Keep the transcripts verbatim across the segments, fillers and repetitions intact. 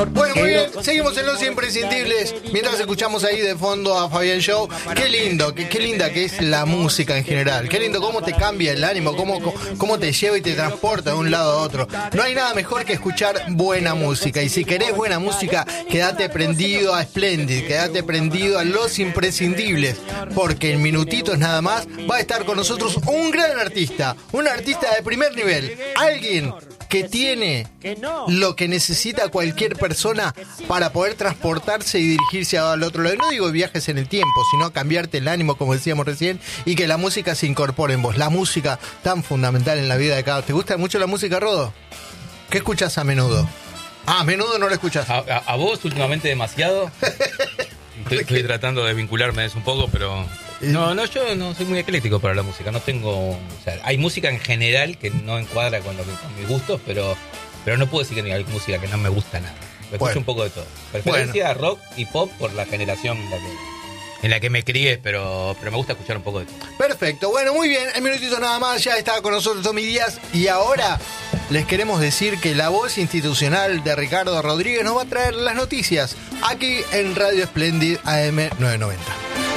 Bueno, muy bien, seguimos en Los Imprescindibles. Mientras escuchamos ahí de fondo a Fabián Show. Qué lindo, qué, qué linda que es la música en general. Qué lindo cómo te cambia el ánimo, cómo, cómo te lleva y te transporta de un lado a otro. No hay nada mejor que escuchar buena música. Y si querés buena música, quédate prendido a Splendid, quédate prendido a Los Imprescindibles. Porque en minutitos nada más va a estar con nosotros un gran artista. Un artista de primer nivel. Alguien que tiene lo que necesita cualquier persona para poder transportarse y dirigirse al otro lado. No digo viajes en el tiempo, sino cambiarte el ánimo, como decíamos recién, y que la música se incorpore en vos. La música tan fundamental en la vida de cada uno. ¿Te gusta mucho la música, Rodo? ¿Qué escuchas a menudo? Ah, a menudo no la escuchas. A, a, a vos últimamente demasiado. estoy, estoy tratando de vincularme de eso un poco, pero... No, no, yo no soy muy ecléctico para la música. No tengo... O sea, hay música en general que no encuadra con, lo que, con mis gustos, pero, pero no puedo decir que hay música que no me gusta nada. Me escucho bueno. un poco de todo. Preferencia bueno. rock y pop por la generación en la que, en la que me crié, pero, pero me gusta escuchar un poco de todo. Perfecto. Bueno, muy bien. En minutitos nada más ya estaba con nosotros Tommy Díaz. Y ahora les queremos decir que la voz institucional de Ricardo Rodríguez nos va a traer las noticias aquí en Radio Splendid A M novecientos noventa.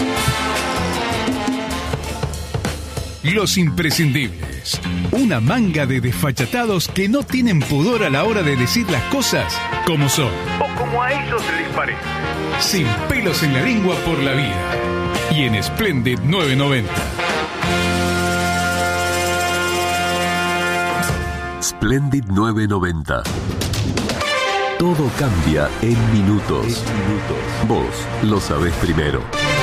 Los Imprescindibles. Una manga de desfachatados que no tienen pudor a la hora de decir las cosas como son. O como a ellos les parece. Sin pelos en la lengua por la vida. Y en Splendid novecientos noventa. Splendid novecientos noventa. Todo cambia en minutos. En minutos. Vos lo sabés primero.